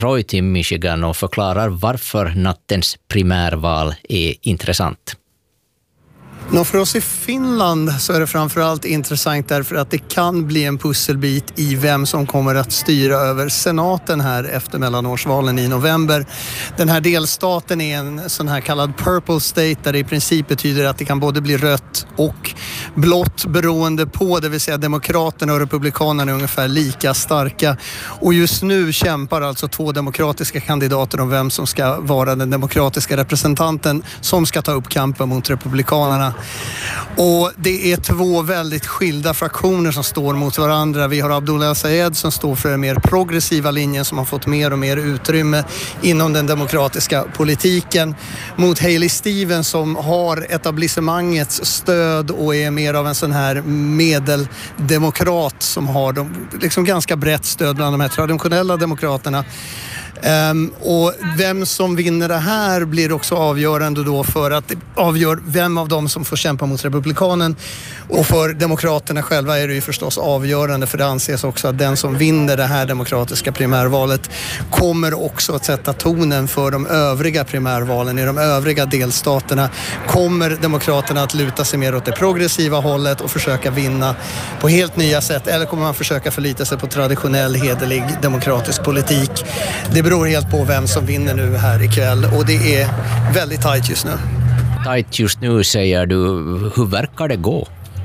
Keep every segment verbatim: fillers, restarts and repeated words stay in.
Detroit i Michigan och förklarar varför nattens primärval är intressant. Nå, för oss i Finland så är det framförallt intressant därför att det kan bli en pusselbit i vem som kommer att styra över senaten här efter mellanårsvalen i november. Den här delstaten är en sån här kallad purple state där det i princip betyder att det kan både bli rött och blått beroende på, det vill säga demokraterna och republikanerna är ungefär lika starka. Och just nu kämpar alltså två demokratiska kandidater om vem som ska vara den demokratiska representanten som ska ta upp kampen mot republikanerna. Och det är två väldigt skilda fraktioner som står mot varandra. Vi har Abdullah El-Sayed som står för den mer progressiva linjen som har fått mer och mer utrymme inom den demokratiska politiken mot Hailey Stevens som har etablissemangets stöd och är mer av en sån här medeldemokrat som har de, liksom ganska brett stöd bland de här traditionella demokraterna. Um, och vem som vinner det här blir också avgörande då för att det avgör vem av dem som får kämpa mot republikanen, och för demokraterna själva är det ju förstås avgörande, för det anses också att den som vinner det här demokratiska primärvalet kommer också att sätta tonen för de övriga primärvalen i de övriga delstaterna. Kommer demokraterna att luta sig mer åt det progressiva hållet och försöka vinna på helt nya sätt, eller kommer man försöka förlita sig på traditionell hederlig demokratisk politik? Det beror helt på vem som vinner nu här ikväll, och det är väldigt tajt just nu. Tajt just nu säger du. Hur verkar det gå?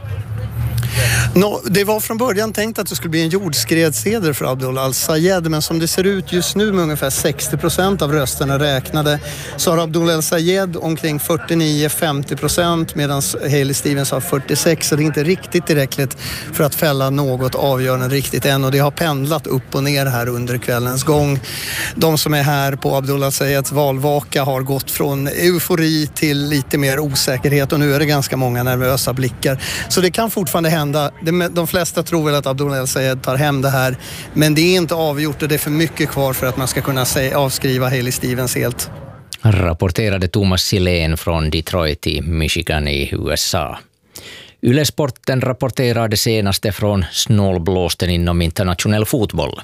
No, det var från början tänkt att det skulle bli en jordskredsseger för Abdullah El-Sayed, men som det ser ut just nu med ungefär sextio procent av rösterna räknade så har Abdullah El-Sayed omkring fyrtionio till femtio procent medan Hailey Stevens har fyrtiosex, så det är inte riktigt tillräckligt för att fälla något avgörande riktigt än, och det har pendlat upp och ner här under kvällens gång. De som är här på Abdullah El-Sayeds valvaka har gått från eufori till lite mer osäkerhet, och nu är det ganska många nervösa blickar, så det kan fortfarande hända. De flesta tror väl att Abdullah El-Sayed tar hem det här, men det är inte avgjort och det är för mycket kvar för att man ska kunna säga, avskriva Hailey Stevens helt. Rapporterade Thomas Silén från Detroit i Michigan i U S A. Ylesporten rapporterar det senaste från snålblåsten inom internationell fotboll.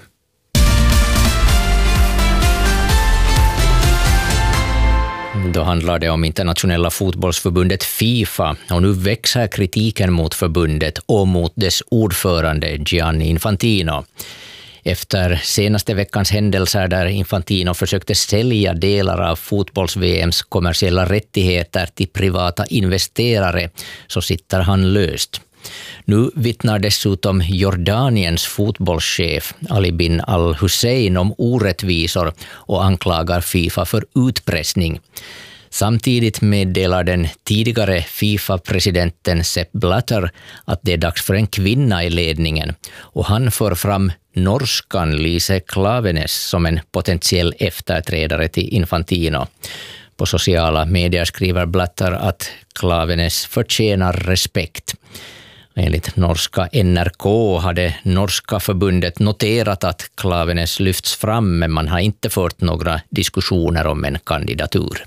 Då handlar det om internationella fotbollsförbundet FIFA, och nu växer kritiken mot förbundet och mot dess ordförande Gianni Infantino. Efter senaste veckans händelser där Infantino försökte sälja delar av fotbolls-V M:s kommersiella rättigheter till privata investerare så sitter han löst. Nu vittnar dessutom Jordaniens fotbollschef Ali bin al-Hussein om orättvisor och anklagar FIFA för utpressning. Samtidigt meddelar den tidigare FIFA-presidenten Sepp Blatter att det är dags för en kvinna i ledningen, och han för fram norskan Lise Klaveness som en potentiell efterträdare till Infantino. På sociala medier skriver Blatter att Klaveness förtjänar respekt. Enligt norska N R K hade norska förbundet noterat att Klaveness lyfts fram, men man har inte fört några diskussioner om en kandidatur.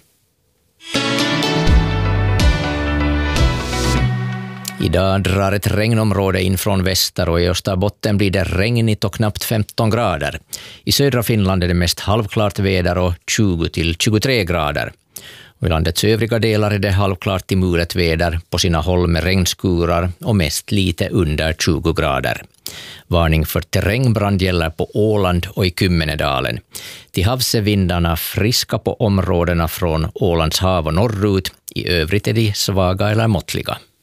Idag drar ett regnområde in från väster, och i Österbotten blir det regnigt och knappt femton grader. I södra Finland är det mest halvklart väder och tjugo till tjugotre grader. Och i landets övriga delar är det halvklart till mulet väder, på sina håll med regnskurar och mest lite under tjugo grader. Varning för terrängbrand gäller på Åland och i Kymmenedalen. Till havs är vindarna friska på områdena från Ålands hav och norrut. I övrigt är de svaga eller måttliga.